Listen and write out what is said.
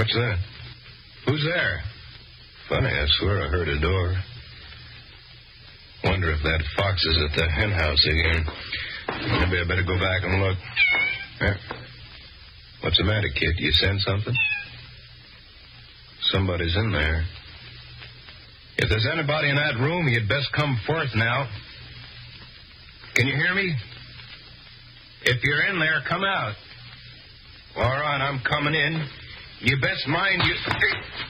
What's that? Who's there? Funny, I swear I heard a door. Wonder if that fox is at the hen house again. Maybe I better go back and look. What's the matter, kid? You sense something? Somebody's in there. If there's anybody in that room, you'd best come forth now. Can you hear me? If you're in there, come out. All right, I'm coming in. You best mind you...